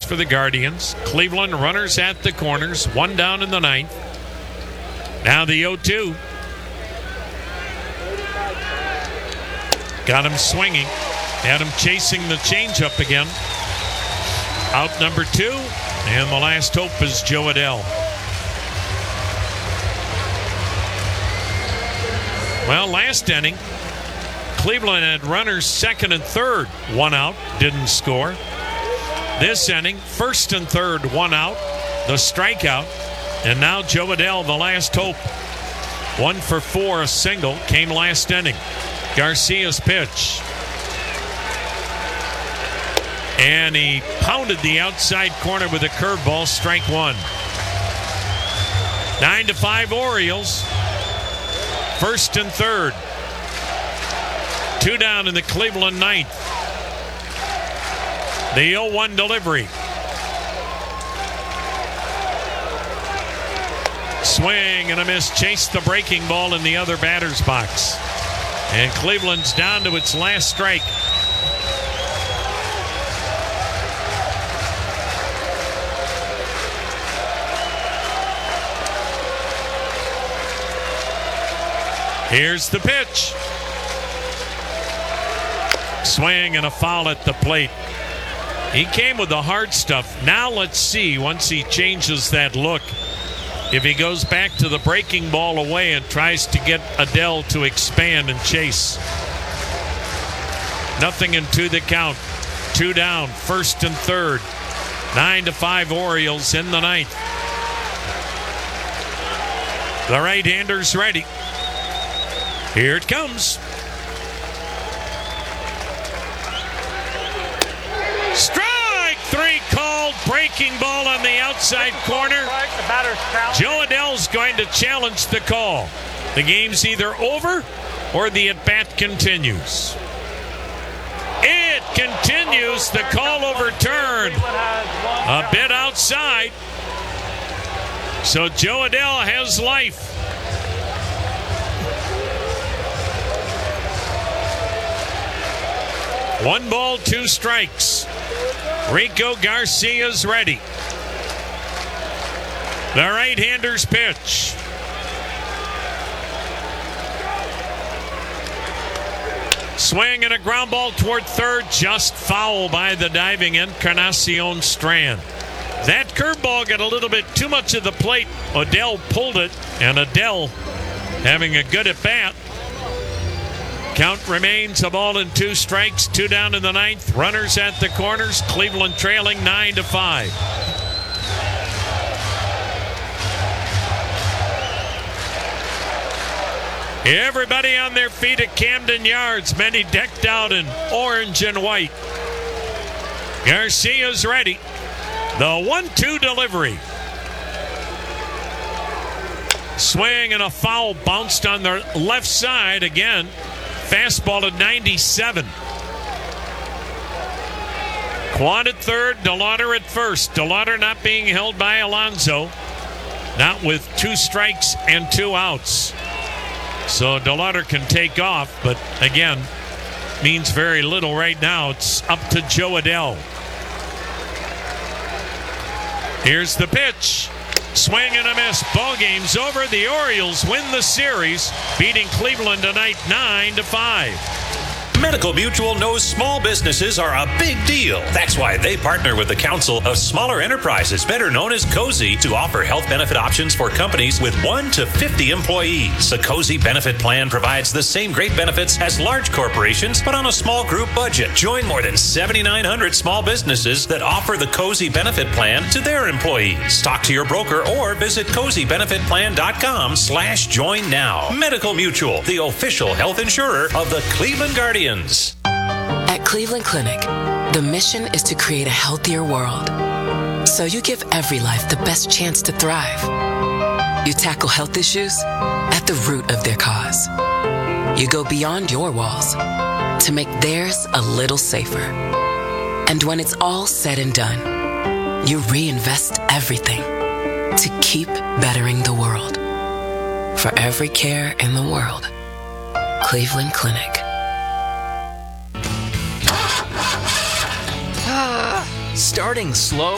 for the Guardians. Cleveland runners at the corners. One down in the ninth. Now the 0-2. Got him swinging. Had him chasing the changeup again. Out number 2. And the last hope is Jo Adell. Well, last inning, Cleveland had runners second and third. One out. Didn't score. This inning, first and third, one out. The strikeout. And now Jo Adell, the last hope. 1 for 4, a single, came last inning. Garcia's pitch. And he pounded the outside corner with a curveball, strike 1. 9-5 Orioles. First and third. 2 down in the Cleveland ninth. The 0-1 delivery. Swing and a miss. Chased the breaking ball in the other batter's box. And Cleveland's down to its last strike. Here's the pitch. Swing and a foul at the plate. He came with the hard stuff. Now let's see, once he changes that look, if he goes back to the breaking ball away and tries to get Adell to expand and chase. Nothing into the count. 2 down, first and third. 9-5 Orioles in the ninth. The right-hander's ready. Here it comes. Strike 3 called. Breaking ball on the outside corner. Jo Adell's going to challenge the call. The game's either over or the at-bat continues. It continues. The call overturned. A bit outside. So Jo Adell has life. 1 ball, 2 strikes. Rico Garcia's ready. The right-hander's pitch. Swing and a ground ball toward third, just foul by the diving Encarnacion Strand. That curveball got a little bit too much of the plate. Adell pulled it, and Adell having a good at-bat. Count remains a ball and 2 strikes, 2 down in the ninth. Runners at the corners. Cleveland trailing 9-5. Everybody on their feet at Camden Yards. Many decked out in orange and white. Garcia's ready. The 1-2 delivery. Swing and a foul bounced on the left side again. Fastball at 97. Quad at third, DeLauder at first. DeLauder not being held by Alonso. Not with 2 strikes and 2 outs. So DeLauder can take off, but again, means very little right now. It's up to Jo Adell. Here's the pitch. Swing and a miss. Ball game's over. The Orioles win the series, beating Cleveland tonight 9-5. Medical Mutual knows small businesses are a big deal. That's why they partner with the Council of Smaller Enterprises, better known as COSI, to offer health benefit options for companies with 1 to 50 employees. The COSI benefit plan provides the same great benefits as large corporations, but on a small group budget. Join more than 7,900 small businesses that offer the COSI benefit plan to their employees. Talk to your broker or visit COSIbenefitplan.com/join now. Medical Mutual, the official health insurer of the Cleveland Guardians. At Cleveland Clinic, the mission is to create a healthier world. So you give every life the best chance to thrive. You tackle health issues at the root of their cause. You go beyond your walls to make theirs a little safer. And when it's all said and done, you reinvest everything to keep bettering the world. For every care in the world, Cleveland Clinic. Starting slow